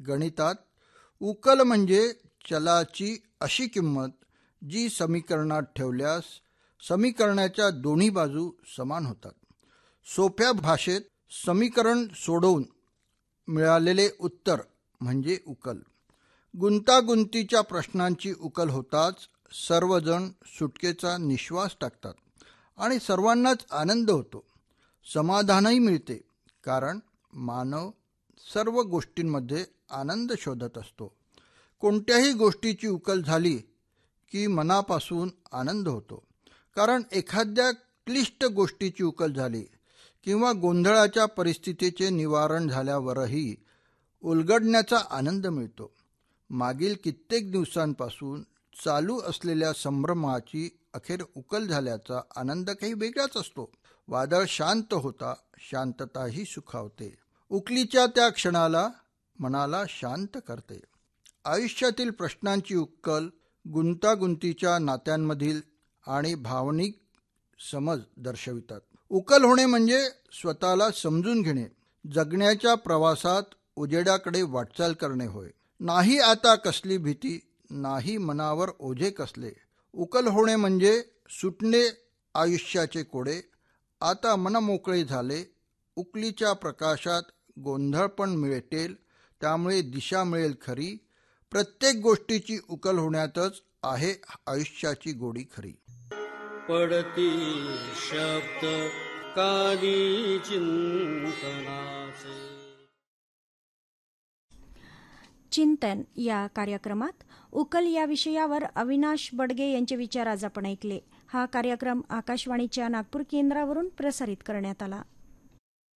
गणितात उकल म्हणजे चलाची अशी किंमत जी समीकरणात ठेवल्यास समीकरणाच्या दोन्ही बाजू समान होतात. सोप्या भाषेत समीकरण सोडवून मिळालेले उत्तर म्हणजे उकल. गुंतागुंतीच्या प्रश्नांची उकल होताच सर्वजण सुटकेचा निश्वास टाकतात आणि सर्वांनाच आनंद होतो, समाधानही मिळते. कारण मानव सर्व गोष्टींमध्ये आनंद शोधत असतो. कोणत्याही गोष्टीची उकल झाली की मनापासून आनंद होतो. कारण एखाद्या क्लिष्ट गोष्टीची उकल झाली किंवा गोंधळाच्या परिस्थितीचे निवारण झाल्यावरही उलगडण्याचा आनंद मिळतो. मागील कित्येक दिवसांपासून चालू असलेल्या संभ्रमाची अखेर उकल झाल्याचा आनंद काही वेगळाच असतो. वादळ शांत होता, शांतताही सुखावते. उकलीच्या त्या क्षणाला मनाला शांत करते. आयुष्यातील प्रश्नांची उकल गुंतागुंतीच्या नात्यांमधील आणि भावनिक समज दर्शवितात. उकल होणे म्हणजे स्वतःला समजून घेणे, जगण्याच्या प्रवासात उजेडाकडे वाटचाल करणे होय. नाही आता कसली भीती, नाही मनावर ओझे कसले. उकल होणे म्हणजे सुटणे आयुष्याचे कोडे. आता मन मोकळे झाले. उकलीच्या प्रकाशात गोंधळ पण मिळेल, त्यामुळे दिशा मिळेल खरी. प्रत्येक गोष्टीची उकल होण्यातच आहे आयुष्याची गोडी खरी. पडती शब्द कानी चिंतनाचे. चिंतन या कार्यक्रमात उकल या विषयावर अविनाश बडगे यांचे विचार आज आपण ऐकले. हा कार्यक्रम आकाशवाणीच्या नागपूर केंद्रावरून प्रसारित करण्यात आला.